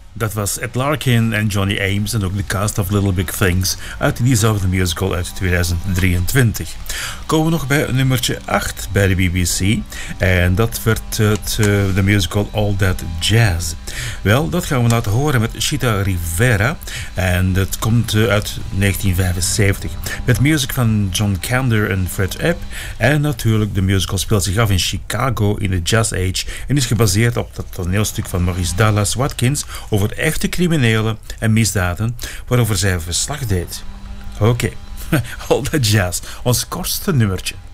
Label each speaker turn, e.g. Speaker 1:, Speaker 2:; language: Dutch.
Speaker 1: Dat was Ed Larkin en Johnny Ames en ook de cast of Little Big Things uit diezelfde musical uit 2023. Komen we nog bij nummertje 8 bij de BBC en dat werd de musical All That Jazz. Wel, dat gaan we laten horen met Chita Rivera en dat komt uit 1975 met music van John Kander en Fred Ebb en natuurlijk de musical speelt zich af in Chicago in de Jazz Age en is gebaseerd op dat toneelstuk van Maurice Dallas Watkins over echte criminelen en misdaden waarover zij verslag deed. Oké, All That Jazz, ons kortste nummertje.